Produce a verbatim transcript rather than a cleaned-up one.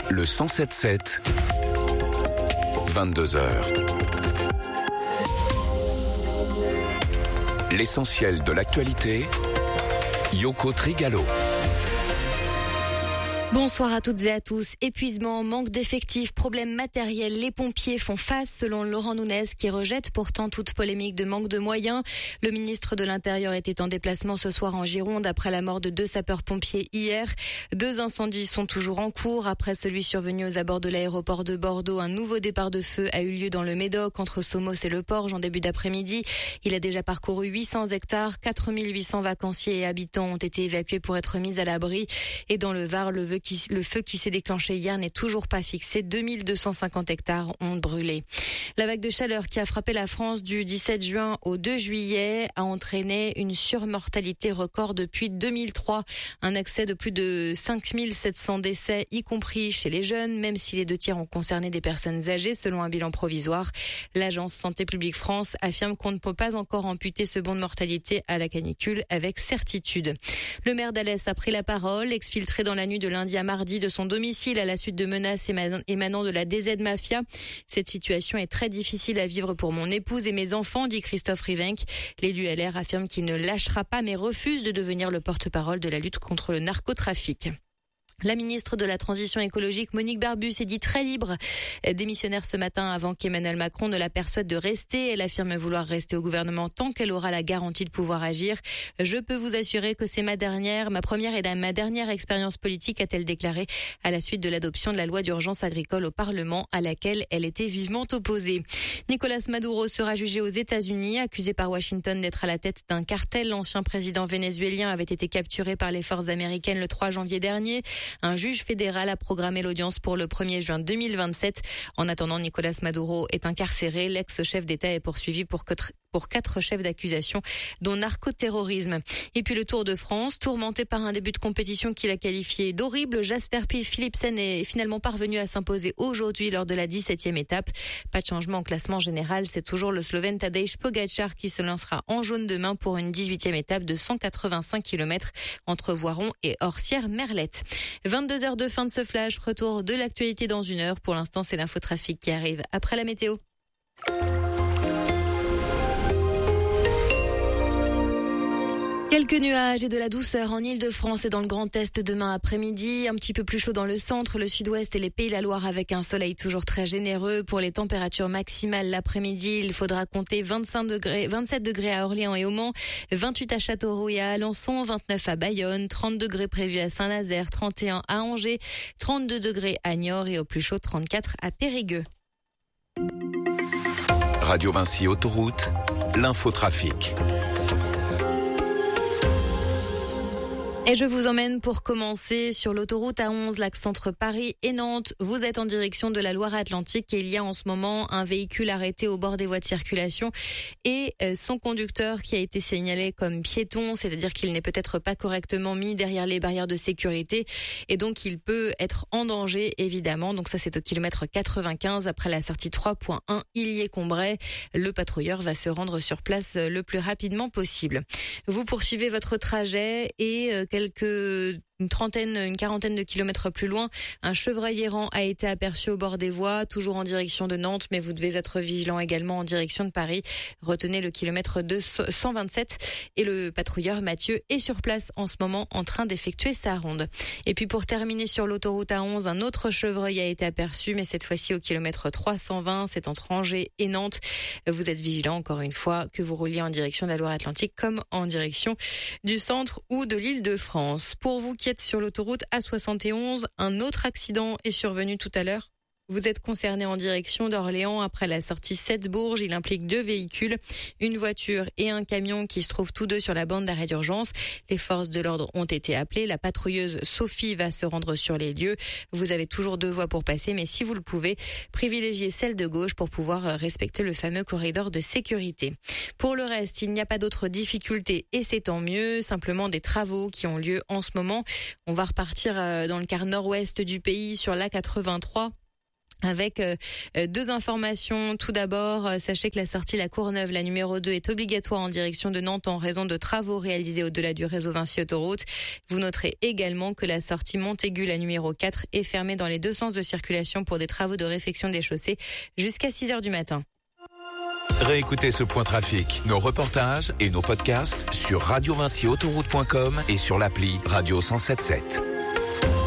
Le cent sept sept, vingt-deux heures. L'essentiel de l'actualité, Yoko Trigalo. Bonsoir à toutes et à tous. Épuisement, manque d'effectifs, problèmes matériels. Les pompiers font face, selon Laurent Nunez, qui rejette pourtant toute polémique de manque de moyens. Le ministre de l'Intérieur était en déplacement ce soir en Gironde après la mort de deux sapeurs-pompiers hier. Deux incendies sont toujours en cours. Après celui survenu aux abords de l'aéroport de Bordeaux, un nouveau départ de feu a eu lieu dans le Médoc, entre Somos et Le Porge, en début d'après-midi. Il a déjà parcouru huit cents hectares. quatre mille huit cents vacanciers et habitants ont été évacués pour être mis à l'abri. Et dans le Var, le vœu Qui, le feu qui s'est déclenché hier n'est toujours pas fixé. deux mille deux cent cinquante hectares ont brûlé. La vague de chaleur qui a frappé la France du dix-sept juin au deux juillet a entraîné une surmortalité record depuis deux mille trois. Un excès de plus de cinq mille sept cents décès, y compris chez les jeunes, même si les deux tiers ont concerné des personnes âgées, selon un bilan provisoire. L'agence Santé publique France affirme qu'on ne peut pas encore amputer ce bond de mortalité à la canicule avec certitude. Le maire d'Alès a pris la parole, exfiltré dans la nuit de lundi à mardi de son domicile à la suite de menaces émanant de la D Z Mafia. Cette situation est très difficile à vivre pour mon épouse et mes enfants, dit Christophe Rivenc. L'élu L R affirme qu'il ne lâchera pas mais refuse de devenir le porte-parole de la lutte contre le narcotrafic. La ministre de la Transition écologique, Monique Barbu, s'est dit très libre. Démissionnaire ce matin avant qu'Emmanuel Macron ne la persuade de rester. Elle affirme vouloir rester au gouvernement tant qu'elle aura la garantie de pouvoir agir. Je peux vous assurer que c'est ma dernière, ma première et ma dernière expérience politique, a-t-elle déclaré à la suite de l'adoption de la loi d'urgence agricole au Parlement, à laquelle elle était vivement opposée. Nicolas Maduro sera jugé aux États-Unis, accusé par Washington d'être à la tête d'un cartel. L'ancien président vénézuélien avait été capturé par les forces américaines le trois janvier dernier. Un juge fédéral a programmé l'audience pour le premier juin deux mille vingt-sept. En attendant, Nicolas Maduro est incarcéré. L'ex-chef d'État est poursuivi pour quatre, pour quatre chefs d'accusation, dont narcoterrorisme. Et puis le Tour de France, tourmenté par un début de compétition qu'il a qualifié d'horrible, Jasper Philipsen est finalement parvenu à s'imposer aujourd'hui lors de la dix-septième étape. Pas de changement en classement général, c'est toujours le Slovène Tadej Pogačar qui se lancera en jaune demain pour une dix-huitième étape de cent quatre-vingt-cinq kilomètres entre Voiron et Orsières-Merlette. vingt-deux heures de fin de ce flash, retour de l'actualité dans une heure. Pour l'instant, c'est l'infotrafic qui arrive après la météo. Quelques nuages et de la douceur en Ile-de-France et dans le Grand Est demain après-midi. Un petit peu plus chaud dans le centre, le sud-ouest et les Pays de la Loire avec un soleil toujours très généreux. Pour les températures maximales l'après-midi, il faudra compter vingt-cinq degrés, vingt-sept degrés à Orléans et au Mans, vingt-huit à Châteauroux et à Alençon, vingt-neuf à Bayonne, trente degrés prévus à Saint-Nazaire, trente et un à Angers, trente-deux degrés à Niort et au plus chaud trente-quatre à Périgueux. Radio Vinci Autoroute, l'infotrafic. Et je vous emmène pour commencer sur l'autoroute A onze, l'axe entre Paris et Nantes. Vous êtes en direction de la Loire-Atlantique et il y a en ce moment un véhicule arrêté au bord des voies de circulation et son conducteur qui a été signalé comme piéton, c'est-à-dire qu'il n'est peut-être pas correctement mis derrière les barrières de sécurité et donc il peut être en danger évidemment. Donc ça c'est au kilomètre quatre-vingt-quinze après la sortie trois point un Illier-Combray. Le patrouilleur va se rendre sur place le plus rapidement possible. Vous poursuivez votre trajet et quelques une trentaine, une quarantaine de kilomètres plus loin, un chevreuil errant a été aperçu au bord des voies, toujours en direction de Nantes, mais vous devez être vigilant également en direction de Paris. Retenez le kilomètre de cent vingt-sept et le patrouilleur Mathieu est sur place en ce moment en train d'effectuer sa ronde. Et puis pour terminer sur l'autoroute A onze, un autre chevreuil a été aperçu, mais cette fois-ci au kilomètre trois cent vingt, c'est entre Angers et Nantes. Vous êtes vigilant encore une fois que vous rouliez en direction de la Loire-Atlantique comme en direction du centre ou de l'Île-de-France. Pour vous qui êtes sur l'autoroute A soixante et onze, un autre accident est survenu tout à l'heure. Vous êtes concerné en direction d'Orléans après la sortie sept Bourges. Il implique deux véhicules, une voiture et un camion qui se trouvent tous deux sur la bande d'arrêt d'urgence. Les forces de l'ordre ont été appelées. La patrouilleuse Sophie va se rendre sur les lieux. Vous avez toujours deux voies pour passer, mais si vous le pouvez, privilégiez celle de gauche pour pouvoir respecter le fameux corridor de sécurité. Pour le reste, il n'y a pas d'autres difficultés et c'est tant mieux. Simplement des travaux qui ont lieu en ce moment. On va repartir dans le quart nord-ouest du pays sur l'A quatre-vingt-trois. Avec euh, deux informations. Tout d'abord, euh, sachez que la sortie La Courneuve, la numéro deux, est obligatoire en direction de Nantes en raison de travaux réalisés au-delà du réseau Vinci Autoroute. Vous noterez également que la sortie Montaigu, la numéro quatre, est fermée dans les deux sens de circulation pour des travaux de réfection des chaussées jusqu'à six heures du matin. Réécoutez ce point trafic, nos reportages et nos podcasts sur radio vinci autoroute point com et sur l'appli Radio cent soixante-sept.